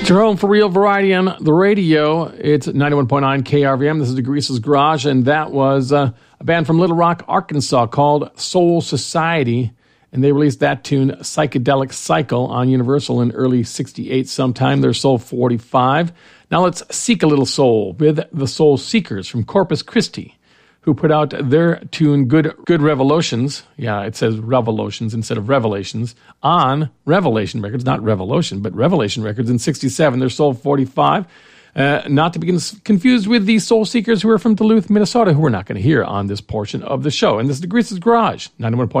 Jerome for Real Variety on the radio. It's 91.9 KRVM. This is DeGrease's Garage, and that was a band from Little Rock, Arkansas called Soul Society, and they released that tune, Psychedelic Cycle, on Universal in early 68 sometime. They're Soul 45. Now let's seek a little soul with the Soul Seekers from Corpus Christi, who put out their tune Good Revolutions. Yeah, it says Revolutions instead of Revelations, on Revelation Records, not Revolution, but Revelation Records in 67. They're Soul 45. Not to be confused with the Soul Seekers who are from Duluth, Minnesota, who we're not going to hear on this portion of the show. And this is DeGrease's Garage, 91.9